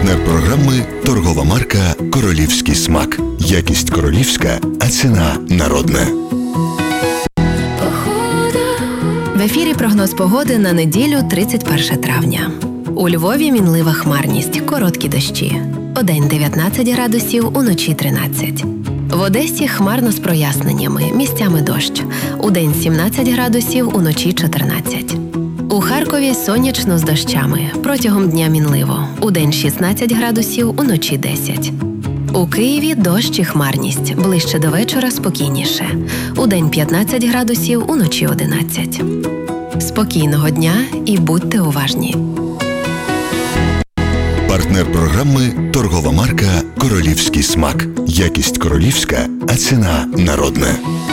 Партнер програми – торгова марка «Королівський смак». Якість королівська, а ціна народна. В ефірі прогноз погоди на неділю 31 травня. У Львові мінлива хмарність, короткі дощі. Удень 19 градусів, уночі 13. В Одесі хмарно з проясненнями, місцями дощ. Удень 17 градусів, уночі 14. У Харкові сонячно з дощами, протягом дня мінливо. Удень 16 градусів, уночі 10. У Києві дощ і хмарність, ближче до вечора спокійніше. Удень 15 градусів, уночі 11. Спокійного дня і будьте уважні. Партнер програми – торгова марка «Королівський смак». Якість королівська, а ціна народна.